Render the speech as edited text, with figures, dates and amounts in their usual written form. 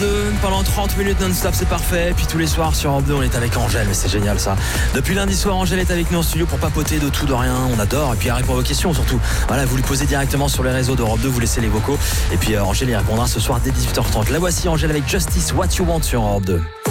2 pendant 30 minutes non-stop, c'est parfait. Puis tous les soirs sur Europe 2, on est avec Angèle, mais c'est génial ça. Depuis lundi soir, Angèle est avec nous en studio pour papoter de tout, de rien. On adore. Et puis elle répond à vos questions surtout. Voilà, vous lui posez directement sur les réseaux d'Europe 2, vous laissez les vocaux. Et puis Angèle y répondra ce soir dès 18h30. La voici Angèle avec Justice What You Want sur Europe 2.